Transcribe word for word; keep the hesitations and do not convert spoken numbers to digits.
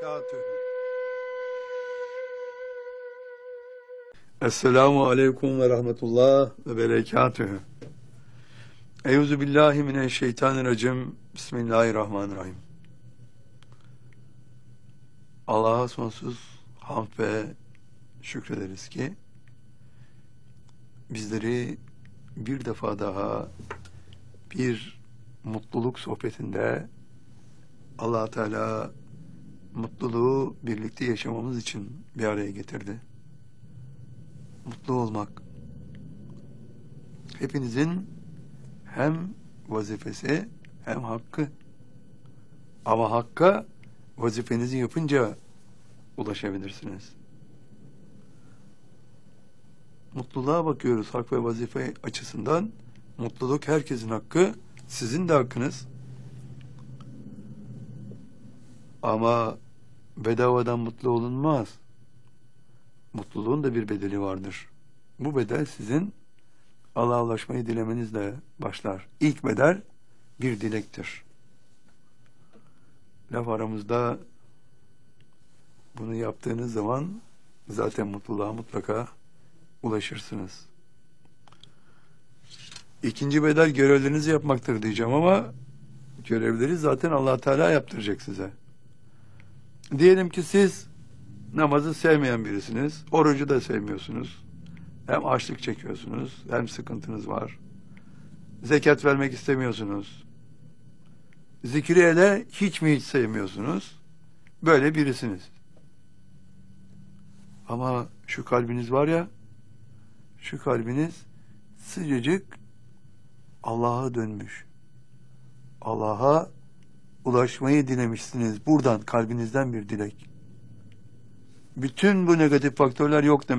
berekatühü. Esselamu aleyküm ve rahmetullah ve berekatühü. Eyüzü billahi mineşşeytanirracim. Bismillahirrahmanirrahim. Allah'a sonsuz hamd ve şükrederiz ki bizleri bir defa daha bir mutluluk sohbetinde Allah Teala mutluluğu birlikte yaşamamız için bir araya getirdi. Mutlu olmak hepinizin hem vazifesi hem hakkı. Ama hakka vazifenizi yapınca ulaşabilirsiniz. Mutluluğa bakıyoruz hak ve vazife açısından. Mutluluk herkesin hakkı, sizin de hakkınız. Ama bedavadan mutlu olunmaz. Mutluluğun da bir bedeli vardır. Bu bedel sizin Allah'a ulaşmayı dilemenizle başlar. İlk bedel bir dilektir. Laf aramızda bunu yaptığınız zaman zaten mutluluğa mutlaka ulaşırsınız. İkinci bedel görevlerinizi yapmaktır diyeceğim ama görevleri zaten Allah Teala yaptıracak size. Diyelim ki siz namazı sevmeyen birisiniz, orucu da sevmiyorsunuz. Hem açlık çekiyorsunuz, hem sıkıntınız var. Zekat vermek istemiyorsunuz. Zikri ele hiç mi hiç sevmiyorsunuz? Böyle birisiniz. Ama şu kalbiniz var ya, şu kalbiniz sıcacık Allah'a dönmüş. Allah'a ulaşmayı dilemişsiniz. Buradan, kalbinizden bir dilek. Bütün bu negatif faktörler yok demek.